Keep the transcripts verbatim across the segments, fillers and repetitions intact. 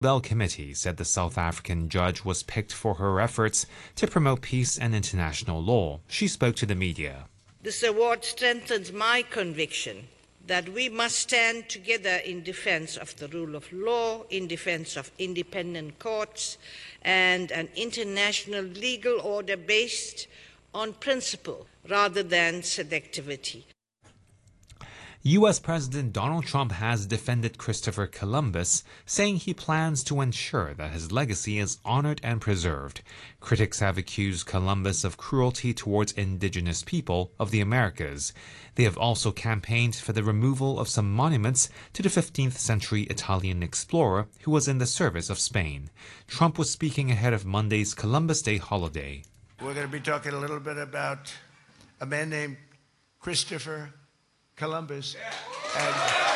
Nobel Committee said the South African judge was picked for her efforts to promote peace and international law. She spoke to the media. This award strengthens my conviction that we must stand together in defense of the rule of law, in defense of independent courts, and an international legal order based on principle rather than selectivity. U S President Donald Trump has defended Christopher Columbus, saying he plans to ensure that his legacy is honored and preserved. Critics have accused Columbus of cruelty towards indigenous people of the Americas. They have also campaigned for the removal of some monuments to the fifteenth century Italian explorer who was in the service of Spain. Trump was speaking ahead of Monday's Columbus Day holiday. We're going to be talking a little bit about a man named Christopher Columbus. And,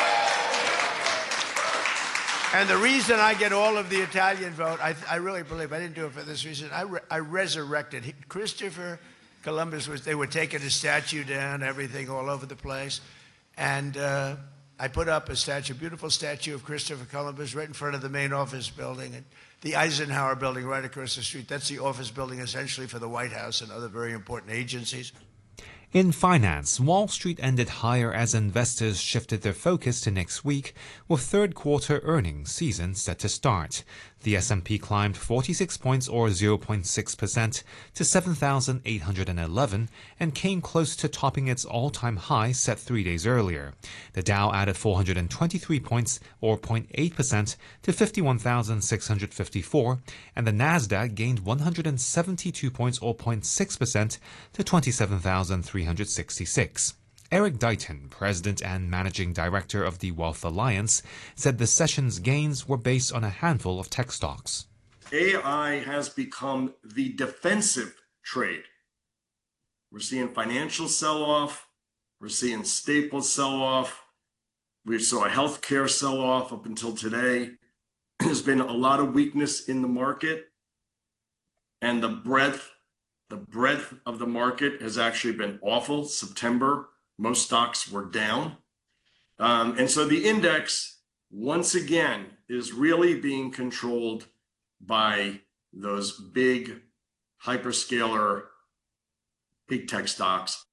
and the reason I get all of the Italian vote, I, I really believe, I didn't do it for this reason, I, re, I resurrected. He, Christopher Columbus, was they were taking a statue down, everything all over the place. And uh, I put up a statue, a beautiful statue of Christopher Columbus right in front of the main office building. And the Eisenhower building right across the street, that's the office building essentially for the White House and other very important agencies. In finance, Wall Street ended higher as investors shifted their focus to next week, with third quarter earnings season set to start. The S and P climbed forty-six points or zero point six percent to seven thousand eight hundred eleven and came close to topping its all-time high set three days earlier. The Dow added four hundred twenty-three points or zero point eight percent to fifty-one thousand six hundred fifty-four, and the Nasdaq gained one hundred seventy-two points or zero point six percent to twenty-seven thousand three hundred sixty-six. Eric Dighton, president and managing director of the Wealth Alliance, said the session's gains were based on a handful of tech stocks. A I has become the defensive trade. We're seeing financial sell-off. We're seeing staples sell-off. We saw a healthcare sell-off up until today. There's been a lot of weakness in the market, and the breadth, the breadth of the market has actually been awful. September, most stocks were down. Um, and so the index, once again, is really being controlled by those big hyperscaler, big tech stocks.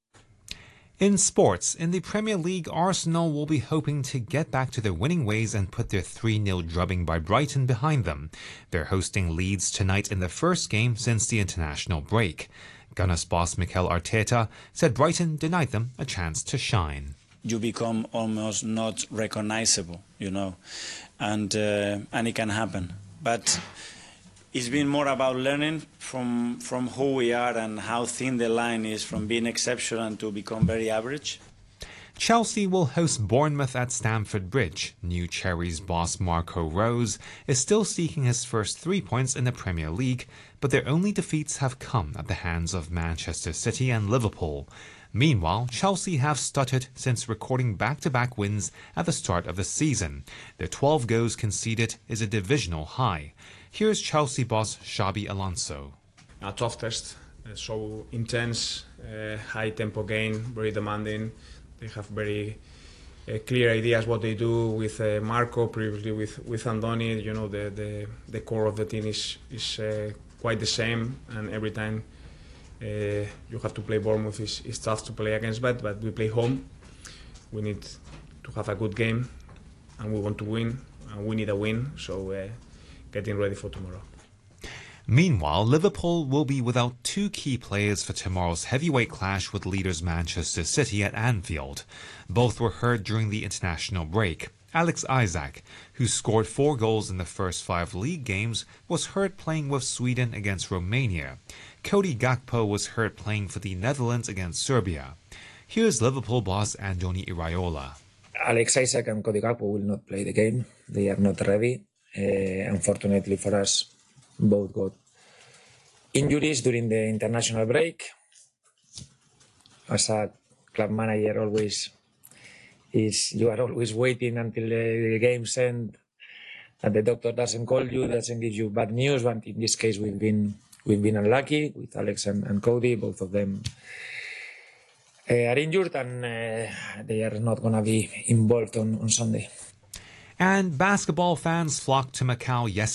In sports, in the Premier League, Arsenal will be hoping to get back to their winning ways and put their three nil drubbing by Brighton behind them. They're hosting Leeds tonight in the first game since the international break. Gunners boss Mikel Arteta said Brighton denied them a chance to shine. You become almost not recognizable, you know, and uh, and it can happen. But it's been more about learning from from who we are and how thin the line is from being exceptional to become very average. Chelsea will host Bournemouth at Stamford Bridge. New Cherries boss Marco Rose is still seeking his first three points in the Premier League, but their only defeats have come at the hands of Manchester City and Liverpool. Meanwhile, Chelsea have stuttered since recording back-to-back wins at the start of the season. Their twelve goals conceded is a divisional high. Here's Chelsea boss Xabi Alonso. A tough test, uh, so intense, uh, high-tempo game, very demanding. They have very uh, clear ideas what they do with uh, Marco, previously with, with Andoni. You know, the, the, the core of the team is, is uh, quite the same, and every time uh, you have to play Bournemouth, is it's tough to play against that, but we play home. We need to have a good game, and we want to win, and we need a win, so uh, getting ready for tomorrow. Meanwhile, Liverpool will be without two key players for tomorrow's heavyweight clash with leaders Manchester City at Anfield. Both were hurt during the international break. Alex Isak, who scored four goals in the first five league games, was hurt playing with Sweden against Romania. Cody Gakpo was hurt playing for the Netherlands against Serbia. Here's Liverpool boss Andoni Iraola. Alex Isak and Cody Gakpo will not play the game. They are not ready. Uh, unfortunately for us, both got injuries during the international break. As a club manager, always is you are always waiting until the, the games end, and the doctor doesn't call you, doesn't give you bad news. But in this case, we've been we've been unlucky with Alex and, and Cody. Both of them uh, are injured, and uh, they are not going to be involved on, on Sunday. And basketball fans flocked to Macau yesterday